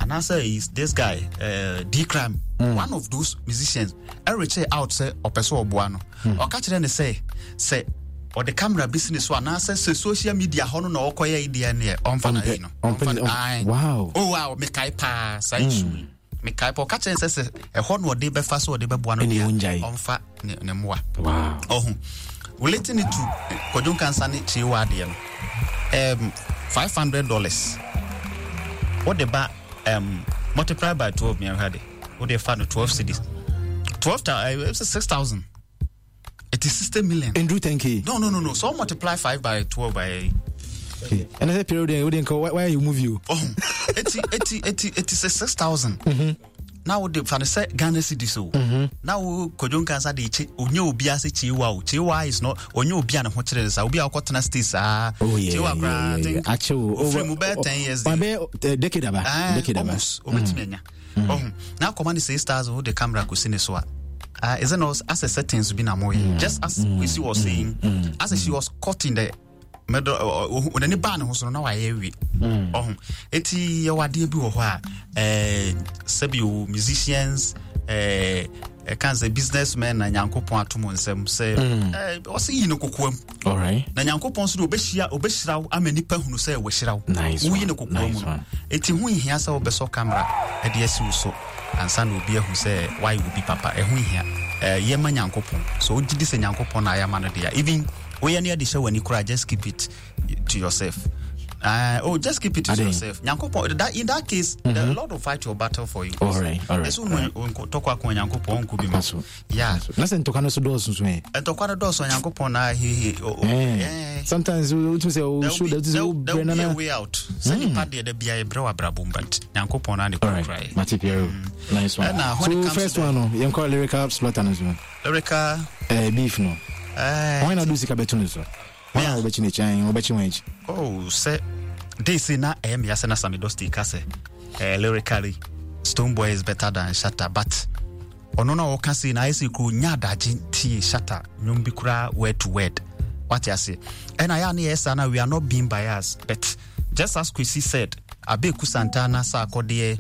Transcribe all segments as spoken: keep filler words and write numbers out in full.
and I say is this guy uh, D Crime, mm. one of those musicians. I reach out say opeso obuano. Or catch them say say or the camera business one. I say social media hono no okoye idea near on fan wow oh wow me kai pa say issue me kai pa catch them say a hon wo de be fa so de be buano on fa ne ne moa wow oh relating it to Kodun cancer ni chi wa de um five hundred dollars. What the ba um multiply by twelve me had it. What they found twelve cities. twelve thousand uh, six thousand. It is sixty million. And do ten K. No, no, no, no. So multiply five by twelve by okay. And that period they wouldn't call why, why you move you? Oh eighty eighty eighty eighty six thousand. Mm-hmm. Now the fan say Ghana cedi so. Mm-hmm. Now Kodun cancer de che onye obi ase chiwa. Chiwa is not onye obi an ho kire sa. Obi akotena states ah. Oh yeah. Chiwa gra think actually over about ten years. Babe decade aba. Decade aba. Obetimenya. Oh. Now command say stars who the camera ko sine so. Ah is it not as a settings be na moy. Just as we see was saying as she was caught in the medo on any ban ho so na wa yewi oh eti ye wade bi wo ho a eh sabio musicians eh can say businessmen na nyankopon atomo nsem say eh o say yino kokoam all right na nyankopon so obehia obehiraw amani pa hunu say we hiraw wo yino kokoam eti hu hia say obeso camera e de asi so ansa na obi ahu say why will be papa e hu hia eh ye ma nyankopon so ogidi say nyankopon na ya ma no dia even we are near the show when you cry, just keep it to yourself. Uh, oh, just keep it to yourself. Nyankopon, that in that case, mm-hmm. the Lord will fight your battle for you. All right, all right. So when talk about Nyankopon, could be maso. Yeah. Listen to Kano Sudos, me. And to Kano Dos, Nyankopon, I he he. Sometimes we will say, oh, should that is a way out. So you part there, there be a bro abum, but Nyankopon and the cry. Matipio, nice one. So first one, you call lyrical slaughter as well. Lyrical beef, no. Why not do the cabetun? Why not bet you chain or bet you wage? Oh, say this is not M. Yasana Samidosti Case. Lyrically, Stonebwoy is better than Shatter, but Onono Okasi na isi ku nyada jinti Shatter, Numbikura word to word. What you say? And I ani esana we are not being biased, but just as Kwesi said, Abeku Santana sa kodie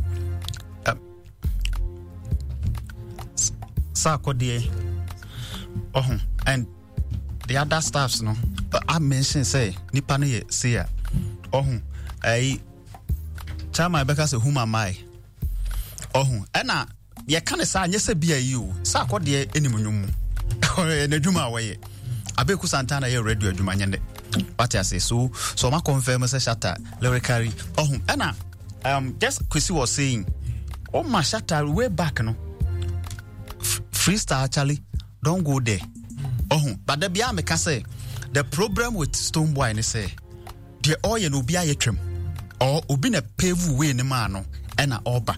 sa kodie. Oh, and the other staffs, no, I mentioned say, Nipani say, oh, I, Chama Becca say, whom am I? Oh, and I, ya can't say, yes, be a you, Sako de Animum, or in a Juma way. Abeku Santana, you read your Jumanyande. What I say, so, so my confirm as a shatter, lyrically. Oh, Anna, um, just Kwesi was saying, oh, my shatter way back, no, freestyle, Charlie. Don't go there. Oh, but the bia me say the problem with Stonebwoy ni say the oil no bia yetwem or obi na pave way ni ma no e na oba.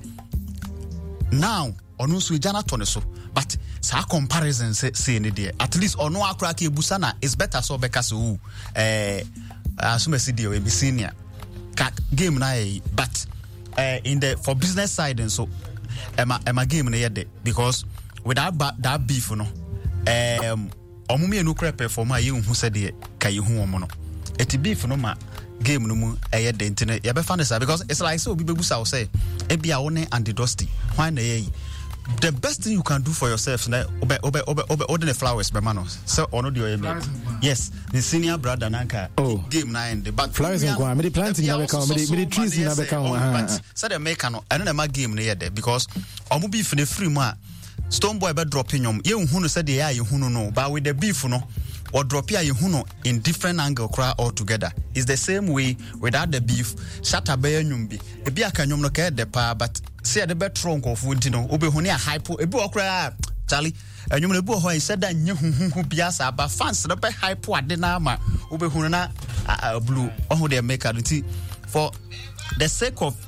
Now, onu so jana to ne so, but sa comparison say say ni there. At least onu akra ka ebusa na is better so beka so eh asuma si dey we senior. Ka game na but eh in the for business side and so ema ema game na yede because without that beef no um omumi no kra perform a ye hu said de kai hu omo no eti beef no ma game no mu eye de ntine ye be fan because it's like so obi begusa wo say e bia wo ne and dusty why na ye the best thing you can do for yourself na obe obe obe obe ordinary flowers be man so ono de oye yes the senior brother nanka oh. game na end but flowers and go me the planting na be come me the trees na be come but so the make no eno na ma game na ye de because omo beef na free mu a Stonebwoy be dropping yom ye hu no said ye ya hu no no but with the beef no or drop ya ye hu no in different angle cry all together is the same way without the beef shatter be nyum bi e bi aka nyum no ka de pa but say the be trunk of wood no obe hu ne a hype e bi okra Charlie nyum no bi ho said that nye hu hu bia sa ba fans no be hype ade na ma obe hu na blue oh they make it for the sake of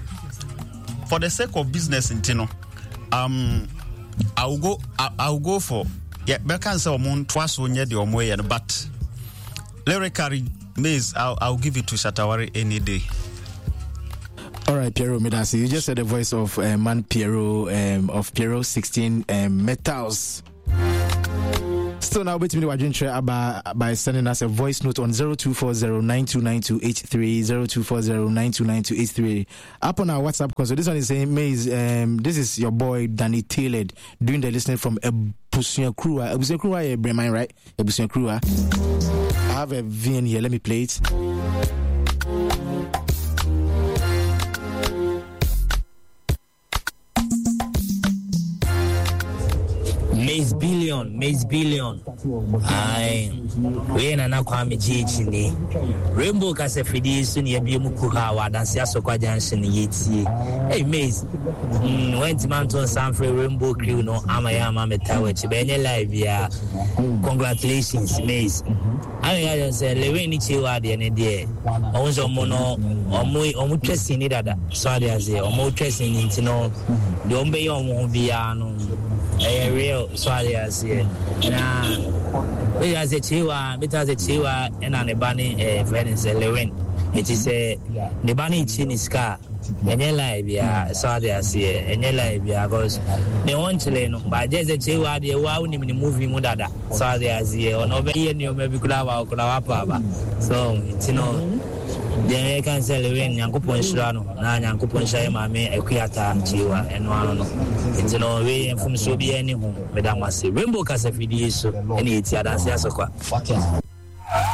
for the sake of business intino um I'll go I'll, I'll go for yeah Becca say omon twice onye the omoye but lyrically Maze I'll, I'll give it to Shatawari any day. All right, Piero Medasi, you just said the voice of uh, man Piero um, of Piero sixteen um, Metals. So now wait a minute, we're try about by sending us a voice note on zero two four zero nine two nine two eight three zero two four zero nine two nine two eight three. Up on our WhatsApp console. This one is saying, Maze, um, this is your boy Danny Taylor doing the listening from a Ebusia Krua. Ebusia Krua, a brain right? Ebusia Krua. I have a V N here. Let me play it. Maze Billion, Maze Billion. Aye, we na na kwa me jijini. Rainbow kase fidi so ne bia mu kuha wa dance aso kwa junction yeti. Hey Maze. Mm, went man to San Fre Rainbow crew no amaya ama metawe chi benye live ya. Congratulations Maze. Aye I just say lewe ni chi wa de ne de. Onzo mo no omo omo twesi ni dada. So de aze omo twesi ni ntino. De ombe yo mo bia no. Eh real sorry I see na we as a chiwa bit as a chiwa and an ebani eh friend say Lewin it is a the bani chiniska enye live ya sorry I see enye live ya because they want to no but just a chiwa the wa uni ni movie mu dada sorry I see on over here ni o maybe kula wa kula wa pa so you know the can say Lewin yankopon shira no na yankopon shira ma me akuata chiwa eno ano no nti no we enfum so bi ani hu medamase Rainbow kasa fidie so ene eti adanse asokwa